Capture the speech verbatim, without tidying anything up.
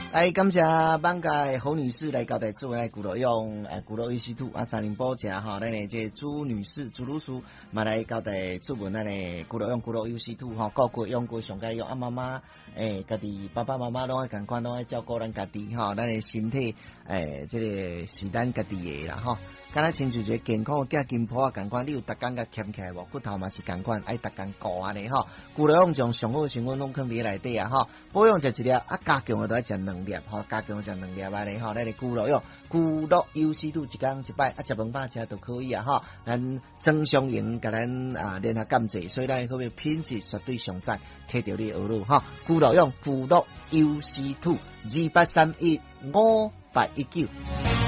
来感谢网界侯女士来交代做来骨肉用诶骨肉 U C 二啊三零保食吼，咱诶这朱女士朱女士嘛来交代做文咱诶骨肉用骨肉 U C 二吼，个个用过上该用啊妈妈诶家己爸爸妈妈拢爱共款拢爱照顾咱家己吼，咱诶身体诶这个是咱家己诶啦吼。敢若亲像一个健康嘅金铺啊，共款你有逐工甲欠起来无？骨头嘛是共款，爱逐工顾安尼吼。骨肉用将上好成分拢放伫内底啊吼，保养食一粒啊，加强都爱食两粒吼，加强食两粒安尼吼。咱的骨肉用骨肉 U C 二一工一摆啊，食饭饱食都可以啊吼。咱正常营甲咱啊联合感谢，所以咱可要品质绝对上赞，摕到你耳朵吼。骨肉用骨肉 U C 二二八三一五八一九。